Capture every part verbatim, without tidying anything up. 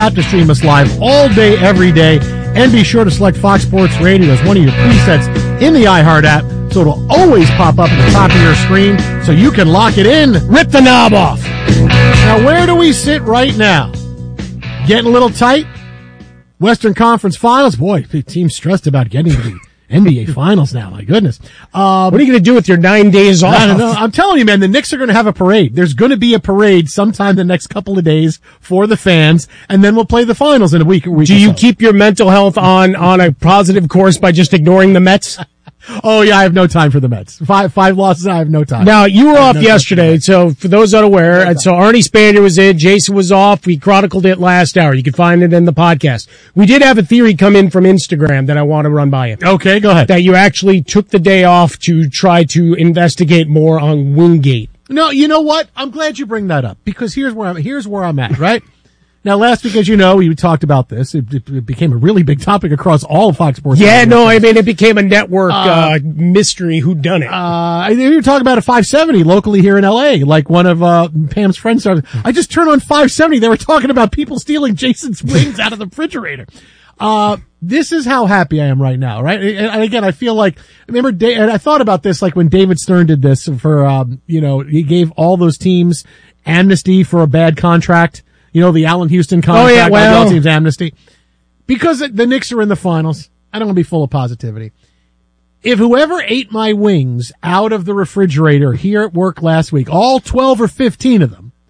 app to stream us live all day, every day. And be sure to select Fox Sports Radio as one of your presets in the iHeart app, so it'll always pop up at the top of your screen so you can lock it in. Rip the knob off. Now, where do we sit right now? Getting a little tight? Western Conference Finals? Boy, the team's stressed about getting to the N B A Finals now. My goodness. Um, what are you going to do with your nine days off? I don't know. I'm telling you, man, the Knicks are going to have a parade. There's going to be a parade sometime the next couple of days for the fans, and then we'll play the finals in a week. week do you so. keep your mental health on, on a positive course by just ignoring the Mets? Oh, yeah, I have no time for the Mets. Five five losses, I have no time. Now, you were off no yesterday, so for those unaware, no and so Arnie Spanier was in, Jason was off, we chronicled it last hour. You can find it in the podcast. We did have a theory come in from Instagram that I want to run by you. Okay, go ahead. That you actually took the day off to try to investigate more on Wingate. No, you know what? I'm glad you bring that up, because here's where I'm, here's where I'm at, right? Now, last week, as you know, we talked about this. It, it, it became a really big topic across all of Fox Sports. Yeah, no, I mean, it became a network uh, uh, mystery whodunit. Uh, we were talking about a five seventy locally here in L A, like one of uh, Pam's friends started. I just turned on five seventy. They were talking about people stealing Jason's wings out of the refrigerator. Uh, this is how happy I am right now, right? And again, I feel like, remember, and I thought about this, like when David Stern did this for, um, you know, he gave all those teams amnesty for a bad contract. You know, the Allen Houston contract. Oh, yeah, well. All teams amnesty. Because the Knicks are in the finals, I don't want to be full of positivity. If whoever ate my wings out of the refrigerator here at work last week, all twelve or fifteen of them,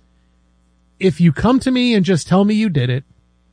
if you come to me and just tell me you did it,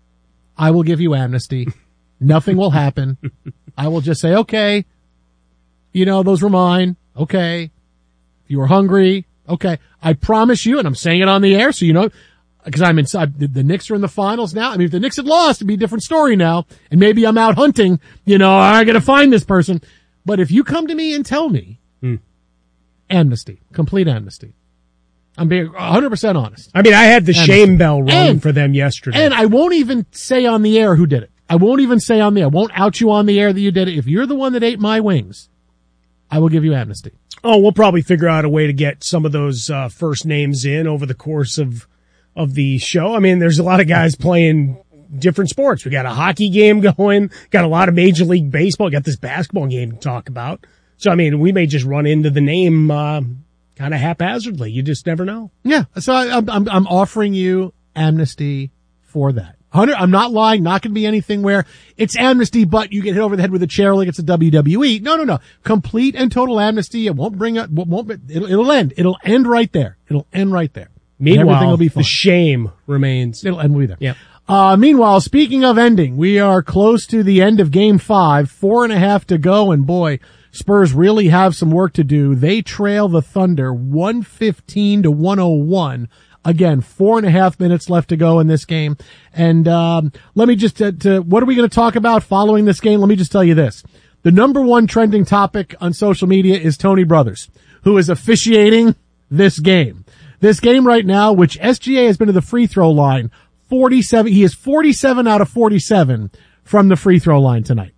I will give you amnesty. Nothing will happen. I will just say, okay, you know, those were mine. Okay. If you were hungry. Okay. I promise you, and I'm saying it on the air so you know, because I'm inside. The, the Knicks are in the finals now. I mean, if the Knicks had lost, it'd be a different story now. And maybe I'm out hunting. You know, I got to find this person. But if you come to me and tell me, mm. amnesty, complete amnesty. I'm being one hundred percent honest. I mean, I had the amnesty. shame bell rung and, for them yesterday. And I won't even say on the air who did it. I won't even say on the air. I won't out you on the air that you did it. If you're the one that ate my wings, I will give you amnesty. Oh, we'll probably figure out a way to get some of those uh, first names in over the course of of the show. I mean, there's a lot of guys playing different sports. We got a hockey game going, got a lot of Major League Baseball, got this basketball game to talk about. So, I mean, we may just run into the name uh, kind of haphazardly. You just never know. Yeah. So I, I'm I'm offering you amnesty for that. Hunter, I'm not lying. Not going to be anything where it's amnesty, but you get hit over the head with a chair like it's a W W E. No, no, no. Complete and total amnesty. It won't bring up. Won't. It'll, it'll end. It'll end right there. It'll end right there. Meanwhile, everything will be fine. The shame remains. It'll end. We'll be there. Yeah. Uh, meanwhile, speaking of ending, we are close to the end of game five. Four and a half to go, and boy, Spurs really have some work to do. They trail the Thunder one fifteen to one oh one. Again, four and a half minutes left to go in this game. And, um, let me just, uh, to, what are we going to talk about following this game? Let me just tell you this. The number one trending topic on social media is Tony Brothers, who is officiating this game. This game right now, which S G A has been to the free throw line, forty-seven, he is forty-seven out of forty-seven from the free throw line tonight.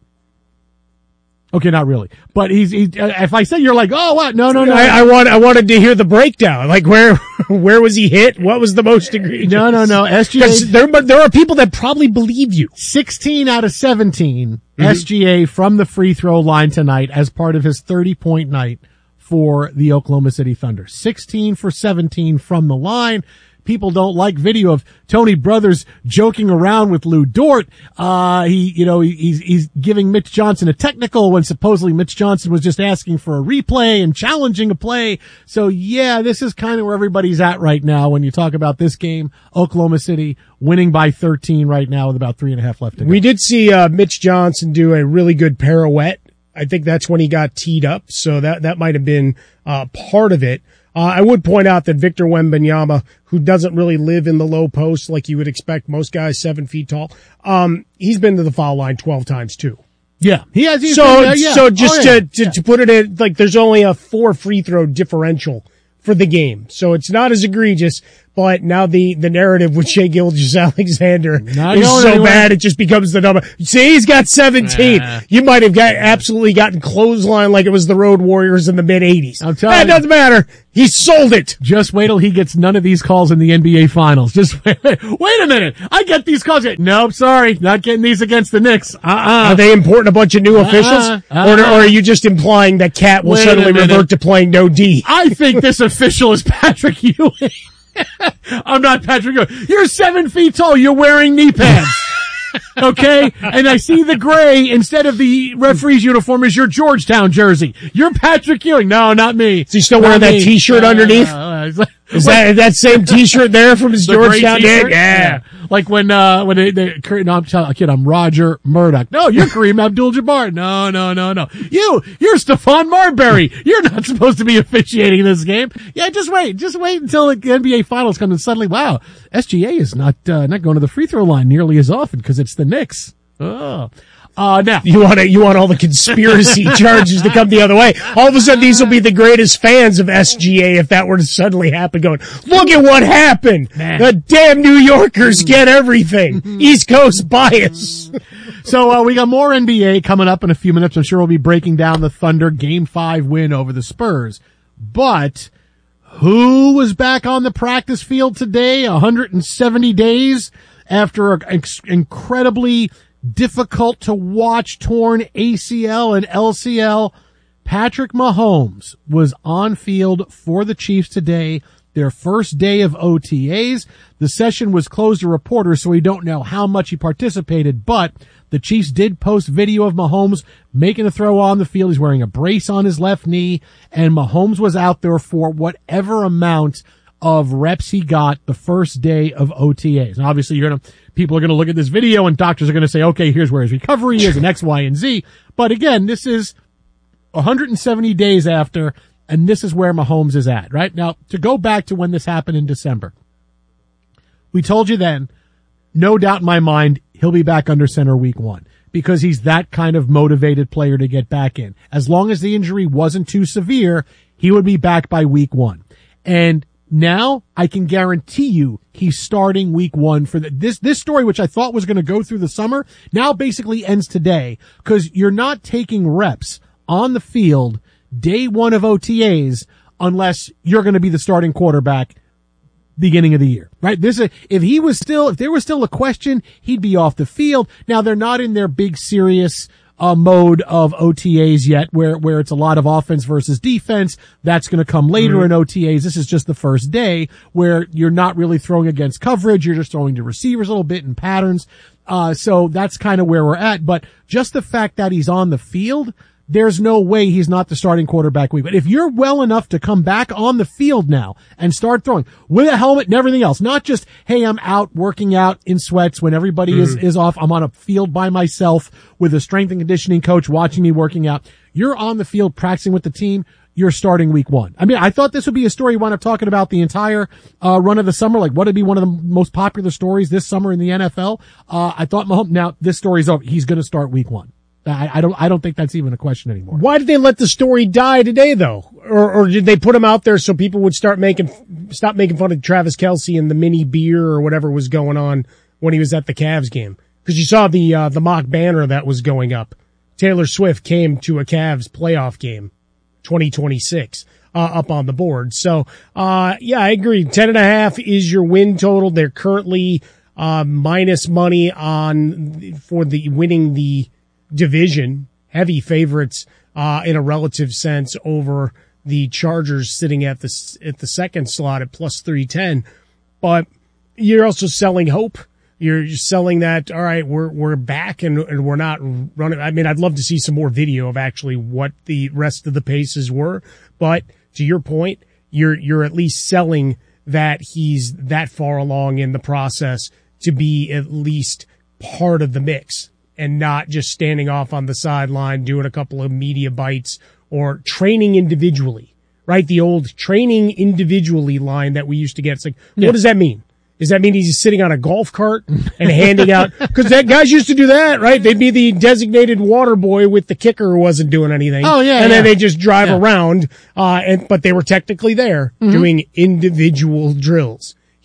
Okay, not really, but he's, he, if I say you're like, oh, what? No, no, no. I, I want, I wanted to hear the breakdown. Like where, where was he hit? What was the most egregious? No, no, no. S G A. There, but there are people that probably believe you. sixteen out of seventeen Mm-hmm. S G A from the free throw line tonight as part of his thirty point night for the Oklahoma City Thunder. sixteen for seventeen from the line. People don't like video of Tony Brothers joking around with Lou Dort. Uh, he, you know, he, he's, he's giving Mitch Johnson a technical when supposedly Mitch Johnson was just asking for a replay and challenging a play. So yeah, this is kind of where everybody's at right now when you talk about this game. Oklahoma City winning by thirteen right now with about three and a half left to go. We did see, uh, Mitch Johnson do a really good pirouette. I think that's when he got teed up. So that, that might have been, uh, part of it. Uh, I would point out that Victor Wembanyama, who doesn't really live in the low post like you would expect most guys seven feet tall, um, he's been to the foul line twelve times too. Yeah, he has. He's so, been there, yeah. so just oh, yeah. to, to, yeah. to put it in, like there's only a four free throw differential for the game. So it's not as egregious, But now the, the narrative with Shai Gilgeous-Alexander Not is going so anywhere. bad it just becomes the number. See, he's got seventeen. Nah. You might have got absolutely gotten clothesline like it was the Road Warriors in the mid eighties. I'm telling That you. doesn't matter. He sold it. Just wait till he gets none of these calls in the N B A Finals. Just wait, wait a minute. I get these calls. Nope, sorry. Not getting these against the Knicks. Uh-uh. Are they importing a bunch of new officials? Uh-uh. Or, or are you just implying that Cat will Wait a suddenly minute. revert to playing no D? I think this official is Patrick Ewing. I'm not Patrick Ewing. You're seven feet tall. You're wearing knee pads. Okay? And I see the gray instead of the referee's uniform is your Georgetown jersey. You're Patrick Ewing. No, not me. Is he still Not wearing that me. t-shirt Uh, underneath? uh, it's like- Is that that same t-shirt there from his The gray Georgetown t-shirt? days? Yeah. Like when, uh, when they, they, no, I'm telling, kid, I'm Roger Murdoch. No, you're Kareem Abdul-Jabbar. No, no, no, no. You, you're Stephon Marbury. You're not supposed to be officiating this game. Yeah, just wait. Just wait until the N B A Finals come and suddenly, wow, S G A is not, uh, not going to the free throw line nearly as often because it's the Knicks. Oh. Uh, now. You want to, you want all the conspiracy charges to come the other way. All of a sudden, these will be the greatest fans of S G A if that were to suddenly happen. Going, look at what happened. Man. The damn New Yorkers get everything. East Coast bias. So, uh, we got more N B A coming up in a few minutes. I'm sure we'll be breaking down the Thunder Game five win over the Spurs. But who was back on the practice field today? one hundred seventy days after an ex- incredibly difficult to watch torn A C L and L C L. Patrick Mahomes was on field for the Chiefs today, their first day of O T As. The session was closed to reporters, so we don't know how much he participated, but the Chiefs did post video of Mahomes making a throw on the field. He's wearing a brace on his left knee, and Mahomes was out there for whatever amount of reps he got the first day of O T As. And obviously you're going to, people are going to look at this video and doctors are going to say, okay, here's where his recovery is and X, Y, and Z. But again, this is one hundred seventy days after, and this is where Mahomes is at, right? Now, to go back to when this happened in December, we told you then, no doubt in my mind, he'll be back under center week one because he's that kind of motivated player to get back in. As long as the injury wasn't too severe, he would be back by week one. And now I can guarantee you he's starting week one for the, this, this story, which I thought was going to go through the summer, now basically ends today because you're not taking reps on the field day one of O T As unless you're going to be the starting quarterback beginning of the year, right? This is, if he was still, if there was still a question, he'd be off the field. Now they're not in their big serious uh, mode of O T As yet where, where it's a lot of offense versus defense. That's going to come later mm-hmm. in O T As. This is just the first day where you're not really throwing against coverage. You're just throwing to receivers a little bit in patterns. Uh, so that's kind of where we're at. But just the fact that he's on the field, there's no way he's not the starting quarterback week. But if you're well enough to come back on the field now and start throwing with a helmet and everything else, not just, hey, I'm out working out in sweats when everybody mm. is, is off. I'm on a field by myself with a strength and conditioning coach watching me working out. You're on the field practicing with the team. You're starting week one. I mean, I thought this would be a story you wound up talking about the entire uh, run of the summer. Like, what would be one of the most popular stories this summer in the N F L? Uh, I thought Mahomes, now this story's over. He's going to start week one. I, I don't. I don't think that's even a question anymore. Why did they let the story die today, though? Or, or did they put him out there so people would start making, stop making fun of Travis Kelce and the mini beer or whatever was going on when he was at the Cavs game? Because you saw the uh, the mock banner that was going up. Taylor Swift came to a Cavs playoff game, twenty twenty-six, uh, up on the board. So, uh, yeah, I agree. Ten and a half is your win total. They're currently uh, minus money on for the winning the division, heavy favorites uh in a relative sense over the Chargers sitting at the at the second slot at plus three ten. But you're also selling hope. You're selling that, all right, we're we're back and, and we're not running. I mean, I'd love to see some more video of actually what the rest of the paces were. But to your point, you're you're at least selling that he's that far along in the process to be at least part of the mix, and not just standing off on the sideline doing a couple of media bites or training individually, right? The old training individually line that we used to get. It's like, yeah. What does that mean? Does that mean he's sitting on a golf cart and handing out? Because that guys used to do that, right? They'd be the designated water boy with the kicker who wasn't doing anything. Oh yeah, and yeah. then they just drive yeah. around, uh, and but they were technically there mm-hmm. doing individual drills.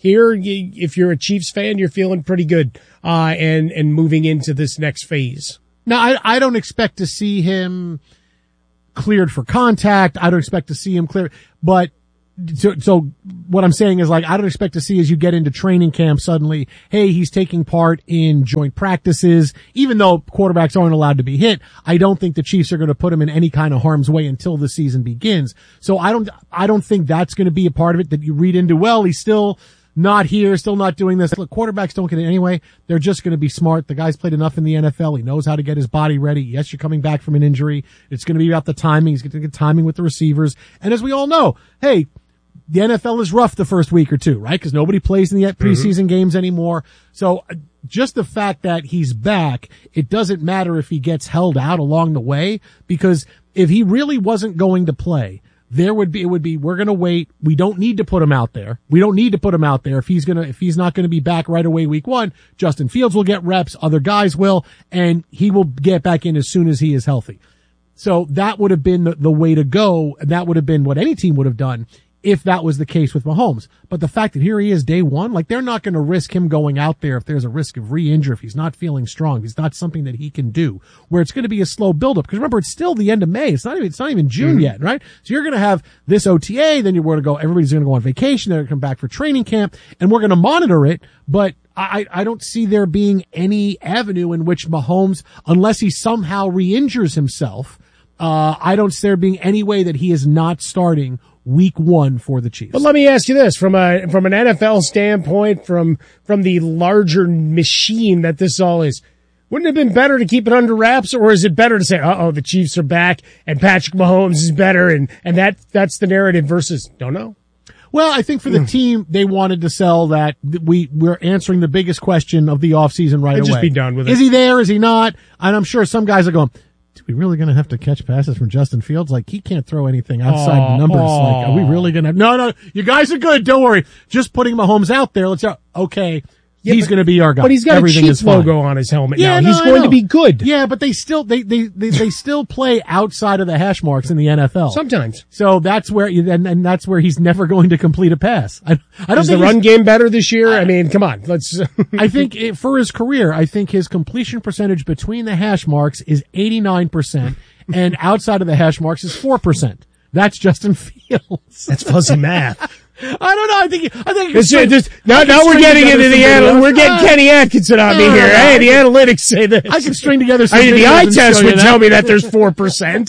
here, you, if you're a Chiefs fan, you're feeling pretty good, uh, and, and moving into this next phase. Now, I, I don't expect to see him cleared for contact. I don't expect to see him clear, but so, so what I'm saying is, like, I don't expect to see as you get into training camp suddenly, hey, he's taking part in joint practices, even though quarterbacks aren't allowed to be hit. I don't think the Chiefs are going to put him in any kind of harm's way until the season begins. So I don't, I don't think that's going to be a part of it that you read into, well, he's still not here, still not doing this. Look, quarterbacks don't get it anyway. They're just going to be smart. The guy's played enough in the N F L. He knows how to get his body ready. Yes, you're coming back from an injury. It's going to be about the timing. He's going to get timing with the receivers. And as we all know, hey, the N F L is rough the first week or two, right? Because nobody plays in the preseason mm-hmm. games anymore. So just the fact that he's back, it doesn't matter if he gets held out along the way, because if he really wasn't going to play, there would be, it would be, we're going to wait. We don't need to put him out there. We don't need to put him out there. If he's going to, if he's not going to be back right away week one, Justin Fields will get reps, other guys will, and he will get back in as soon as he is healthy. So that would have been the, the way to go. And that would have been what any team would have done if that was the case with Mahomes. But the fact that here he is day one, like, they're not going to risk him going out there if there's a risk of re-injury, if he's not feeling strong, if he's not something that he can do, where it's going to be a slow buildup. Because remember, it's still the end of May. It's not even, it's not even June mm-hmm. yet, right? So you're going to have this O T A, then you're going to go, everybody's going to go on vacation, they're going to come back for training camp, and we're going to monitor it. But I, I don't see there being any avenue in which Mahomes, unless he somehow re-injures himself, uh, I don't see there being any way that he is not starting week one for the Chiefs. But let me ask you this, from a, from an N F L standpoint, from, from the larger machine that this all is, wouldn't it have been better to keep it under wraps, or is it better to say, uh-oh, the Chiefs are back and Patrick Mahomes is better, and, and that, that's the narrative versus, don't know? Well, I think for the mm. team, they wanted to sell that we, we're answering the biggest question of the offseason right They'd away. Just be done with it. Is he there? Is he not? And I'm sure some guys are going, we really going to have to catch passes from Justin Fields? Like, he can't throw anything outside oh, the numbers. Oh. Like, are we really going to? No, no, you guys are good. Don't worry. Just putting Mahomes out there. Let's go. Okay. Yeah, he's going to be our guy. But he's got Everything a Chiefs logo on his helmet yeah, now. No, he's going to be good. Yeah, but they still, they, they, they, they still play outside of the hash marks in the N F L. Sometimes. So that's where, and, and that's where he's never going to complete a pass. I, I don't Is think the run game better this year? I, I mean, come on. Let's. I think it, for his career, I think his completion percentage between the hash marks is eighty-nine percent. And outside of the hash marks is four percent. That's Justin Fields. That's fuzzy math. I don't know. I think, I think it's just, just, now, now we're getting into the analytics. We're getting uh, Kenny Atkinson on me here. Hey, the analytics say this. I can string together some I mean, the eye test would tell me that there's four percent.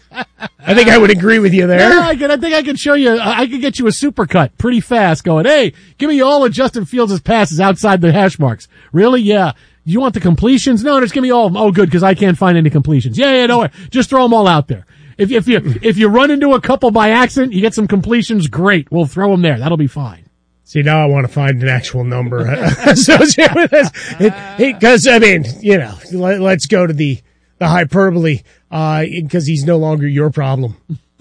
I think I would agree with you there. Yeah, I, can, I think I can show you, I can get you a supercut pretty fast going, hey, give me all of Justin Fields' passes outside the hash marks. Really? Yeah. You want the completions? No, just give me all of them. Oh, good, because I can't find any completions. Yeah, yeah, no, just throw them all out there. If, if you, if you run into a couple by accident, you get some completions, great. We'll throw them there. That'll be fine. See, now I want to find an actual number associated with this. Because, I mean, you know, let, let's go to the, the hyperbole, uh, because he's no longer your problem.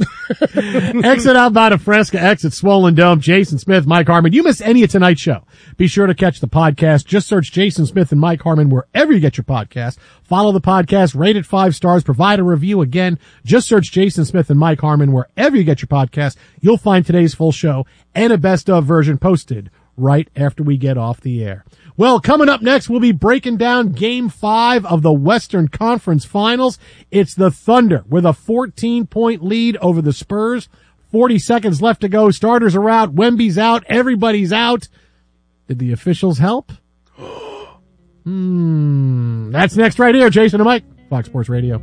Exit outbound of Fresca, exit Swollen Dome, Jason Smith, Mike Harmon. You miss any of tonight's show, be sure to catch the podcast. Just search Jason Smith and Mike Harmon wherever you get your podcast. Follow the podcast, rate it five stars, provide a review. Again, just search Jason Smith and Mike Harmon wherever you get your podcast. You'll find today's full show and a best of version posted right after we get off the air. Well, coming up next, we'll be breaking down game five of the Western Conference Finals. It's the Thunder with a fourteen point lead over the Spurs. forty seconds left to go. Starters are out. Wemby's out. Everybody's out. Did the officials help? Hmm. That's next right here. Jason and Mike, Fox Sports Radio.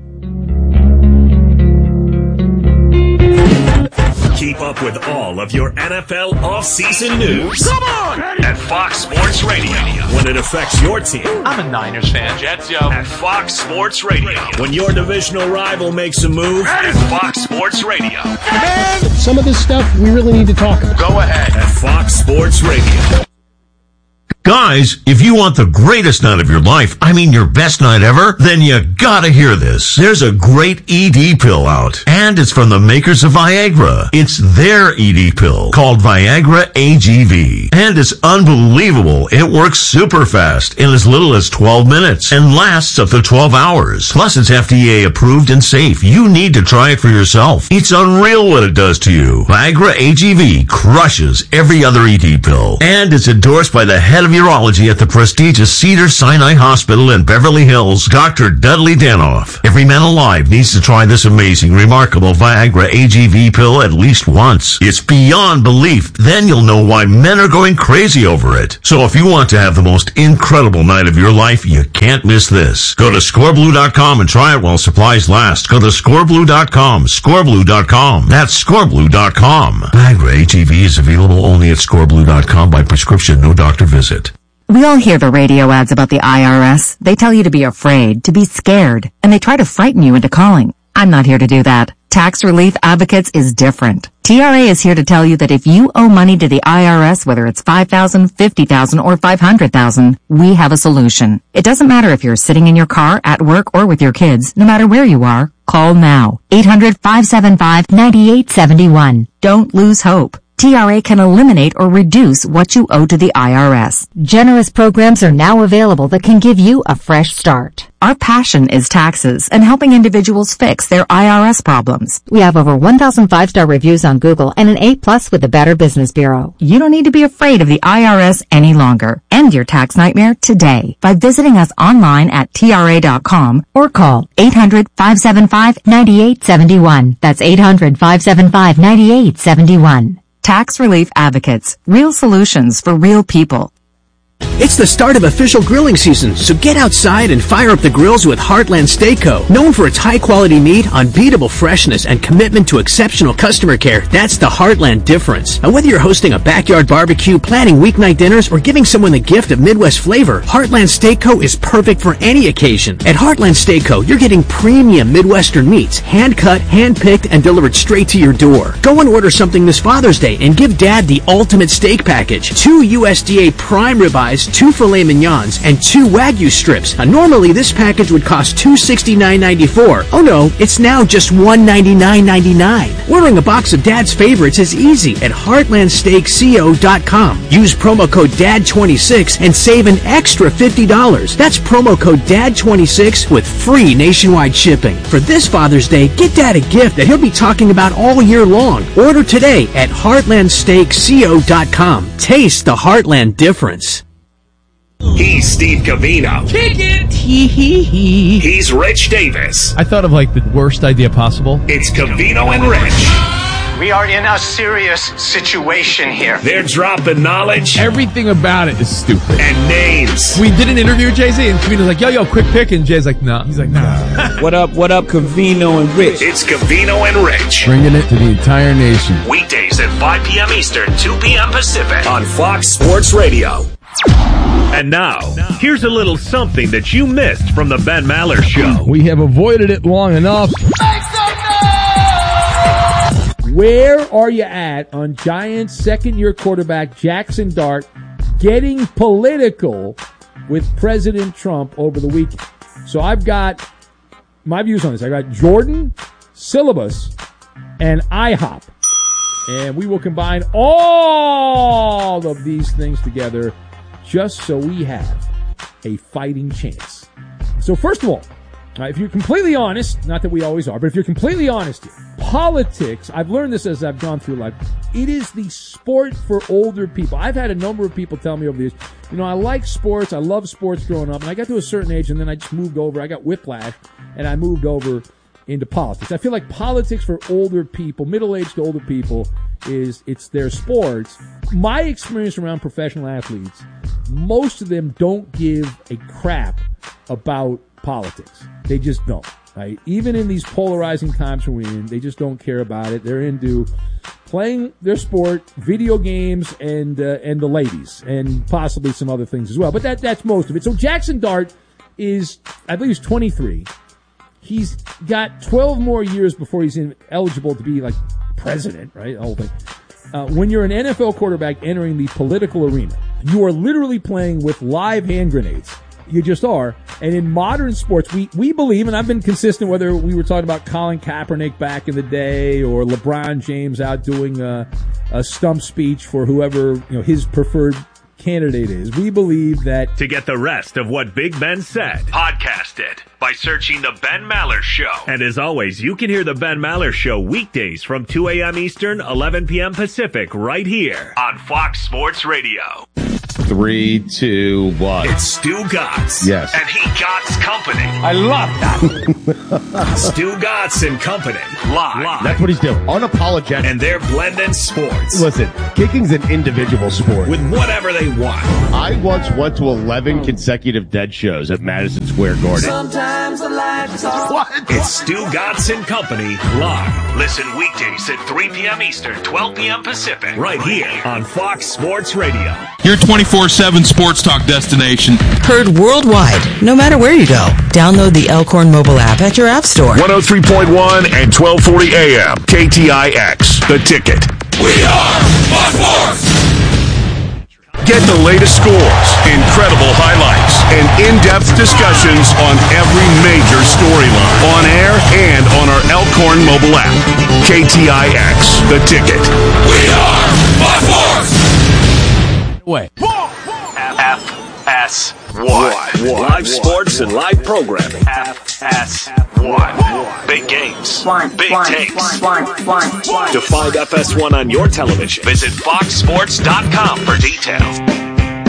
Keep up with all of your N F L offseason news. Come on! At Fox Sports Radio. When it affects your team. I'm a Niners fan. Jets, yo. At Fox Sports Radio. When your divisional rival makes a move. At Fox Sports Radio. Man, some of this stuff we really need to talk about. Go ahead. At Fox Sports Radio. Guys, if you want the greatest night of your life, I mean your best night ever, then you gotta hear this. There's a great E D pill out, and it's from the makers of Viagra. It's their E D pill called Viagra A G V, and it's unbelievable. It works super fast in as little as twelve minutes and lasts up to twelve hours. Plus, it's F D A approved and safe. You need to try it for yourself. It's unreal what it does to you. Viagra A G V crushes every other E D pill, and it's endorsed by the head of urology at the prestigious Cedars-Sinai Hospital in Beverly Hills, Doctor Dudley Danoff. Every man alive needs to try this amazing, remarkable Viagra A G V pill at least once. It's beyond belief. Then you'll know why men are going crazy over it. So if you want to have the most incredible night of your life, you can't miss this. Go to score blue dot com and try it while supplies last. Go to score blue dot com, score blue dot com. That's score blue dot com. Viagra A G V is available only at score blue dot com by prescription, no doctor visit. We all hear the radio ads about the I R S. They tell you to be afraid, to be scared, and they try to frighten you into calling. I'm not here to do that. Tax Relief Advocates is different. T R A is here to tell you that if you owe money to the I R S, whether it's five thousand dollars, fifty thousand dollars, or five hundred thousand dollars, we have a solution. It doesn't matter if you're sitting in your car, at work, or with your kids. No matter where you are, call now. eight hundred, five seven five, nine eight seven one. Don't lose hope. T R A can eliminate or reduce what you owe to the I R S. Generous programs are now available that can give you a fresh start. Our passion is taxes and helping individuals fix their I R S problems. We have over one thousand five-star reviews on Google and an A plus with the Better Business Bureau. You don't need to be afraid of the I R S any longer. End your tax nightmare today by visiting us online at T R A dot com or call eight hundred, five seven five, nine eight seven one. That's eight hundred, five seven five, nine eight seven one. Tax Relief Advocates. Real solutions for real people. It's the start of official grilling season, so get outside and fire up the grills with Heartland Steak Co. Known for its high-quality meat, unbeatable freshness, and commitment to exceptional customer care, that's the Heartland difference. Now, whether you're hosting a backyard barbecue, planning weeknight dinners, or giving someone the gift of Midwest flavor, Heartland Steak Co. is perfect for any occasion. At Heartland Steak Co., you're getting premium Midwestern meats, hand-cut, hand-picked, and delivered straight to your door. Go and order something this Father's Day and give Dad the ultimate steak package. Two U S D A prime ribeyes, two filet mignons, and two Wagyu strips. Now, normally this package would cost two hundred sixty-nine ninety-four. Oh no, it's now just one hundred ninety-nine ninety-nine. Ordering a box of Dad's favorites is easy at heartland steak co dot com. Use promo code D A D twenty-six and save an extra fifty dollars. That's promo code D A D twenty-six with free nationwide shipping. For this Father's Day, get Dad a gift that he'll be talking about all year long. Order today at heartland steak co dot com. Taste the Heartland difference. He's Steve Covino. Kick it! Hee hee hee. He's Rich Davis. I thought of like the worst idea possible. It's Covino and Rich. We are in a serious situation here. They're dropping knowledge. Everything about it is stupid. And names. We did an interview with Jay-Z, and Covino's like, yo, yo, quick pick. And Jay's like, nah. He's like, nah. What up, what up, Covino and Rich? It's Covino and Rich. Bringing it to the entire nation. Weekdays at five p.m. Eastern, two p.m. Pacific on Fox Sports Radio. And now, here's a little something that you missed from the Ben Maller Show. We have avoided it long enough. Where are you at on Giants second-year quarterback Jackson Dart getting political with President Trump over the weekend? So I've got my views on this. I got Jordan, Syllabus, and IHOP. And we will combine all of these things together just so we have a fighting chance. So first of all, uh, if you're completely honest, not that we always are, but if you're completely honest here, politics, I've learned this as I've gone through life, it is the sport for older people. I've had a number of people tell me over the years, you know, I like sports, I love sports growing up, and I got to a certain age and then I just moved over, I got whiplash, and I moved over into politics. I feel like politics for older people, middle-aged to older people, is it's their sports. My experience around professional athletes, most of them don't give a crap about politics. They just don't, right? Even in these polarizing times we're in, they just don't care about it. They're into playing their sport, video games, and uh, and the ladies, and possibly some other things as well. But that that's most of it. So Jackson Dart is, I believe he's twenty-three. He's got twelve more years before he's in, eligible to be like president, right? The whole thing. Uh, when you're an N F L quarterback entering the political arena, You are literally playing with live hand grenades. You just are. And in modern sports, we, we believe, and I've been consistent, whether we were talking about Colin Kaepernick back in the day or LeBron James out doing a, a stump speech for whoever, you know, his preferred candidate is. We believe that... To get the rest of what Big Ben said, podcast it by searching The Ben Maller Show. And as always, you can hear The Ben Maller Show weekdays from two a.m. Eastern, eleven p.m. Pacific, right here on Fox Sports Radio. Three, two, one. It's Stu Gotts. Yes. And he Gotts Company. I love that. Stu Gotts and Company. Live. Live. That's what he's doing. Unapologetic. And they're blending sports. Listen, kicking's an individual sport. With whatever they want. I once went to eleven consecutive Dead shows at Madison Square Garden. Sometimes the lights are... What? It's Stu Gotts and Company live. Listen weekdays at three p.m. Eastern, twelve p.m. Pacific. Right here on Fox Sports Radio. Your twenty-four seven sports talk destination. Heard worldwide, no matter where you go. Download the Elkhorn mobile app at your app store. one oh three point one and twelve forty A M. K T I X. The Ticket. We are Fox Sports! Get the latest scores, incredible highlights, and in-depth discussions on every major storyline. On air and on our Elkhorn mobile app. K T I X. The Ticket. We are Fox Sports! Wait. F S one. Live sports and live programming. F S one. Big games. Big takes. To find F S one on your television, visit fox sports dot com for details.